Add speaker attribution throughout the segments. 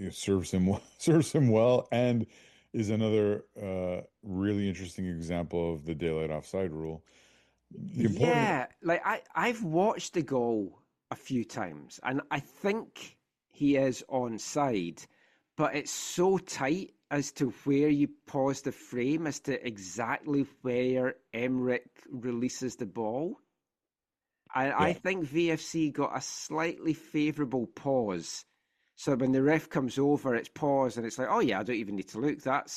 Speaker 1: serves him serves him well, and is another really interesting example of the daylight offside rule. The important,
Speaker 2: Yeah, like I've watched the goal a few times, and I think he is onside, but it's so tight as to where you pause the frame as to exactly where Emmerich releases the ball. I
Speaker 1: yeah,
Speaker 2: think VFC got a slightly favourable pause. So when the ref comes over, it's pause, and it's like, oh yeah, I don't even need to look.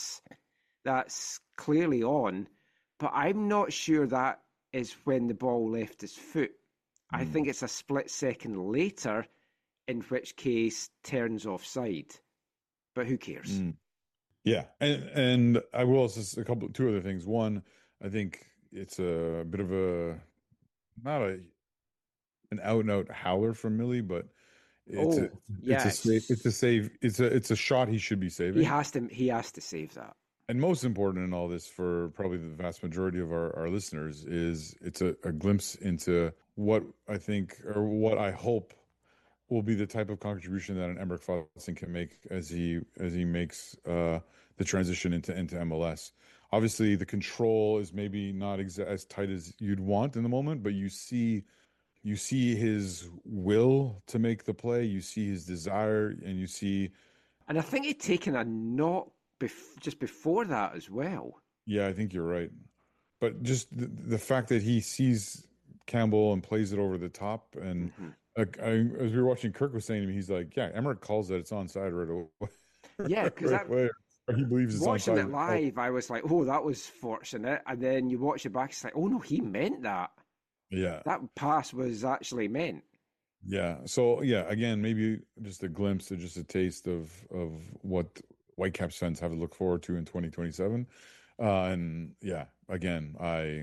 Speaker 2: That's clearly on, but I'm not sure that is when the ball left his foot. I think
Speaker 1: mm,
Speaker 2: it's a split second later, in which case turns offside. But who cares?
Speaker 1: mm. Yeah, and I will also two other things. One, I think it's a bit of a not an out and out howler from Millie, but it's a
Speaker 2: Oh
Speaker 1: it's
Speaker 2: yeah,
Speaker 1: a save, it's a
Speaker 2: it's
Speaker 1: save, it's a shot he should be
Speaker 2: he
Speaker 1: saving.
Speaker 2: has to he has to save that.
Speaker 1: And most important in all this for probably the vast majority of our listeners is it's a glimpse into what I think or what I hope will be the type of contribution that an Emmerich Faustin can make as he makes the transition into MLS. Obviously, the control is maybe not as tight as you'd want in the moment, but you see his will to make the play, you see his desire, and you see,
Speaker 2: And I think he'd taken a knock just before that as well.
Speaker 1: yeah, I think you're right. But just the fact that he sees Campbell and plays it over the top, and
Speaker 2: Hmm.
Speaker 1: as we were watching, Kirk was saying to me, he's like, "Yeah, Emmerich calls that it's onside right away,
Speaker 2: Yeah, because
Speaker 1: right away, or he believes it's
Speaker 2: watching it
Speaker 1: onside." Oh,
Speaker 2: live, I was like, "Oh, that was fortunate," and then you watch it back, it's like, "Oh no, he meant that.
Speaker 1: yeah,
Speaker 2: That pass was actually meant."
Speaker 1: yeah. So yeah, again, maybe just a glimpse, or just a taste of what Whitecaps fans have to look forward to in 2027. And yeah, again,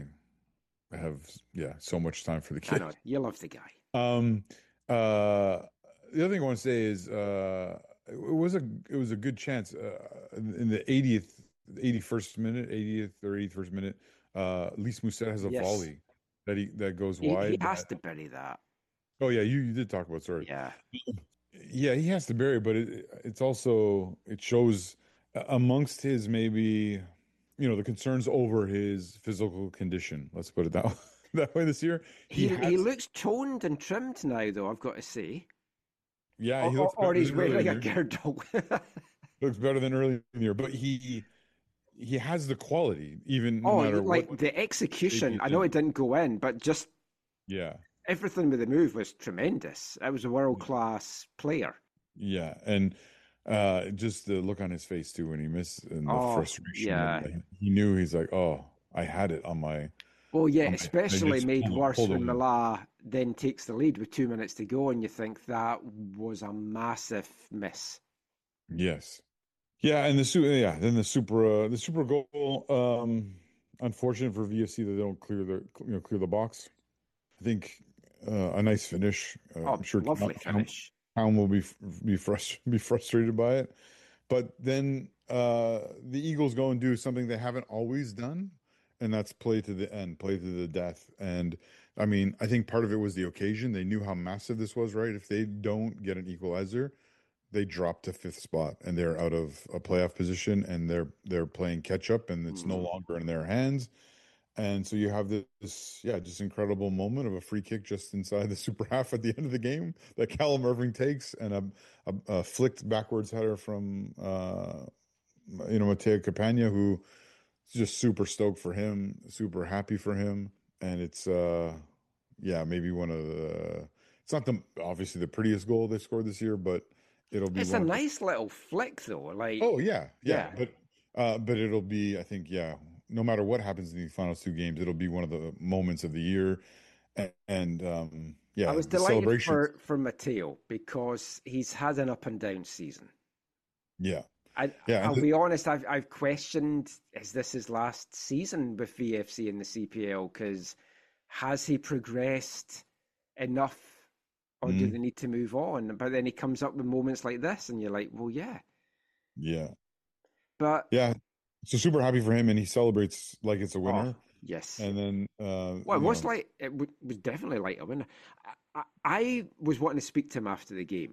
Speaker 1: I have so much time for the
Speaker 2: I know
Speaker 1: kid.
Speaker 2: you love the guy.
Speaker 1: Um, uh, the other thing I want to say is it was a good chance in the 81st minute, 80th or 81st minute. Lys Mousset has a
Speaker 2: Yes,
Speaker 1: volley that goes
Speaker 2: he
Speaker 1: wide.
Speaker 2: has to bury that.
Speaker 1: Oh yeah, you did talk about, sorry.
Speaker 2: Yeah,
Speaker 1: Yeah, he has to bury, but it's also it shows amongst his maybe the concerns over his physical condition. Let's put it that that way this year. He
Speaker 2: he
Speaker 1: has
Speaker 2: looks toned and trimmed now, though. I've got to say,
Speaker 1: Yeah, he looks
Speaker 2: or
Speaker 1: better
Speaker 2: he's
Speaker 1: than earlier in
Speaker 2: wearing
Speaker 1: the
Speaker 2: a
Speaker 1: year.
Speaker 2: girdle.
Speaker 1: Looks better than earlier in the year, but he has the quality, even no
Speaker 2: Oh,
Speaker 1: matter what
Speaker 2: like the
Speaker 1: shape
Speaker 2: execution.
Speaker 1: he's
Speaker 2: I know
Speaker 1: in.
Speaker 2: it didn't go in, but just
Speaker 1: Yeah,
Speaker 2: everything with the move was tremendous. It was a world class player.
Speaker 1: yeah, and just the look on his face too when he missed and the
Speaker 2: Oh,
Speaker 1: frustration and
Speaker 2: yeah.
Speaker 1: like, he knew he's like, oh, I had it
Speaker 2: Well, yeah,
Speaker 1: on my. They
Speaker 2: especially
Speaker 1: just
Speaker 2: made worse
Speaker 1: pulled
Speaker 2: when
Speaker 1: away.
Speaker 2: Milah then takes the lead with 2 minutes to go, and you think that was a massive miss.
Speaker 1: Yes, yeah, and then the super goal. Unfortunate for VFC that they don't clear the box. I think a nice finish. I'm
Speaker 2: Oh,
Speaker 1: sure
Speaker 2: lovely finish.
Speaker 1: Town will be frustrated by it. But then the Eagles go and do something they haven't always done, and that's play to the end, play to the death. And I mean, I think part of it was the occasion. They knew how massive this was, right? If they don't get an equalizer, they drop to fifth spot and they're out of a playoff position, and they're playing catch up, and it's no
Speaker 2: Mhm.
Speaker 1: longer in their hands. And so you have this, just incredible moment of a free kick just inside the super half at the end of the game that Callum Irving takes, and a flicked backwards header from Mateo Capagna, who is just super stoked for him, super happy for him, and it's maybe one of the. It's not the obviously the prettiest goal they scored this year, but it'll be
Speaker 2: It's a
Speaker 1: one of the.
Speaker 2: nice little flick, though. Like,
Speaker 1: Oh yeah, yeah,
Speaker 2: yeah,
Speaker 1: but it'll be, I think, no matter what happens in the finals two games, it'll be one of the moments of the year, and
Speaker 2: I was
Speaker 1: the
Speaker 2: delighted
Speaker 1: celebrations,
Speaker 2: for Matteo because he's had an up and down season.
Speaker 1: yeah,
Speaker 2: I
Speaker 1: yeah,
Speaker 2: I'll be honest, I've questioned is this his last season with VFC in the CPL? Because has he progressed enough, or do they
Speaker 1: mm,
Speaker 2: need to move on? But then he comes up with moments like this, and you're like, well, yeah.
Speaker 1: yeah,
Speaker 2: But
Speaker 1: yeah. So super happy for him, and he celebrates like it's a
Speaker 2: oh
Speaker 1: winner,
Speaker 2: yes,
Speaker 1: and then
Speaker 2: well, it was like was definitely like a winner. I was wanting to speak to him after the game,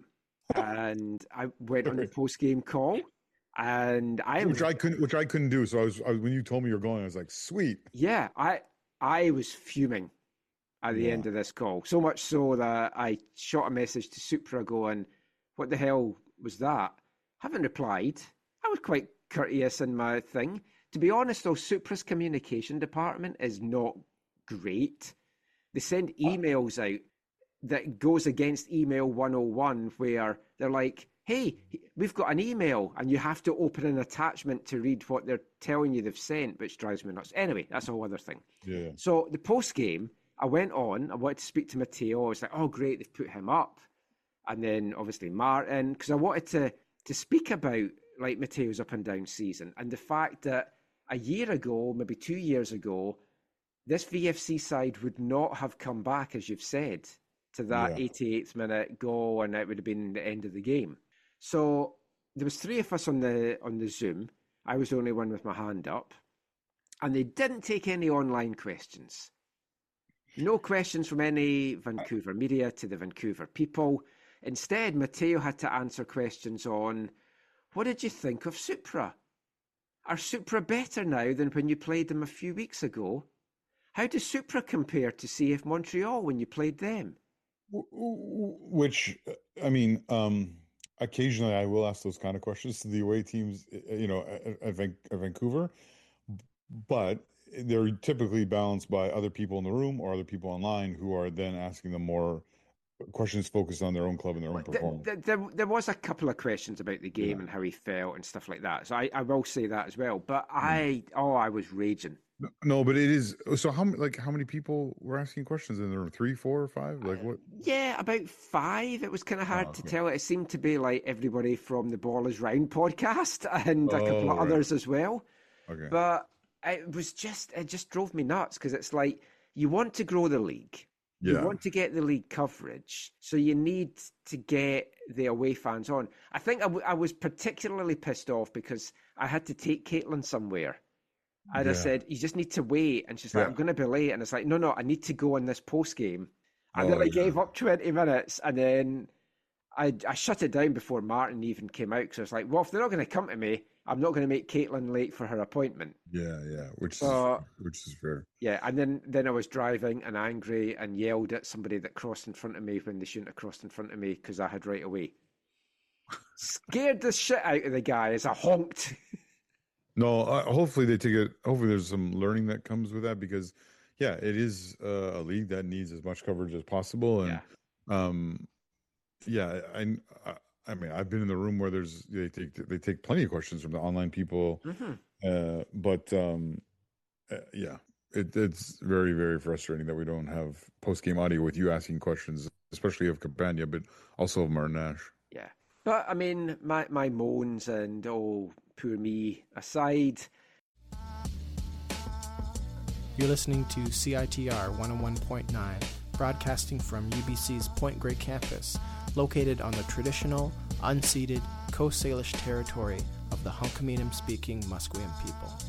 Speaker 2: and I went on the post-game call, and
Speaker 1: which I couldn't do. So when you told me you're going, I was like, sweet.
Speaker 2: Yeah, I was fuming at the end of this call. So much so that I shot a message to Supra going, what the hell was that? Haven't replied. I was quite courteous in my thing. To be honest, though, Supra's communication department is not great. They send emails out that goes against email 101, where they're like, hey, we've got an email, and you have to open an attachment to read what they're telling you they've sent, which drives me nuts. Anyway, that's a whole other thing.
Speaker 1: Yeah.
Speaker 2: So the post-game, I went on, I wanted to speak to Matteo. I was like, oh, great, they've put him up. And then, obviously, Martin, because I wanted to speak about, like, Matteo's up and down season, and the fact that a year ago, maybe 2 years ago, this VFC side would not have come back, as you've said, to that 88th minute goal, and it would have been the end of the game. So there was 3 of us on the Zoom. I was the only one with my hand up, and they didn't take any online questions. No questions from any Vancouver media to the Vancouver people. Instead, Matteo had to answer questions on, what did you think of Supra? Are Supra better now than when you played them a few weeks ago? How does Supra compare to CF Montreal when you played them?
Speaker 1: Which, I mean, occasionally I will ask those kind of questions to the away teams, at Vancouver, but they're typically balanced by other people in the room or other people online who are then asking them more questions focused on their own club and their own performance.
Speaker 2: There was a couple of questions about the game and how he felt and stuff like that. So I will say that as well. But I was raging.
Speaker 1: No, but it is. So how many people were asking questions in the room? 3, 4, or 5? Like what?
Speaker 2: Yeah, about 5. It was kind of hard to tell. It seemed to be like everybody from the Ball is Round podcast and a couple of others as well.
Speaker 1: Okay.
Speaker 2: But it just drove me nuts, because it's like, you want to grow the league. You want to get the league coverage, so you need to get the away fans on. I think I was particularly pissed off because I had to take Caitlin somewhere. And I said, you just need to wait. And she's like, I'm going to be late. And it's like, no, I need to go on this post-game. And then I gave up 20 minutes, and then I shut it down before Martin even came out, because I was like, well, if they're not going to come to me, I'm not going to make Caitlin late for her appointment.
Speaker 1: Yeah, which is fair.
Speaker 2: Yeah, and then I was driving and angry and yelled at somebody that crossed in front of me when they shouldn't have crossed in front of me, because I had right away. Scared the shit out of the guy as I honked.
Speaker 1: No, hopefully they take it. Hopefully there's some learning that comes with that, because, it is a league that needs as much coverage as possible. And I mean, I've been in the room where they take plenty of questions from the online people, it's very, very frustrating that we don't have post-game audio with you asking questions, especially of Campagna, but also of Martin Nash.
Speaker 2: Yeah, but I mean, my moans and poor me aside.
Speaker 3: You're listening to CITR 101.9, broadcasting from UBC's Point Grey campus, located on the traditional, unceded Coast Salish territory of the Hunkaminam-speaking Musqueam people.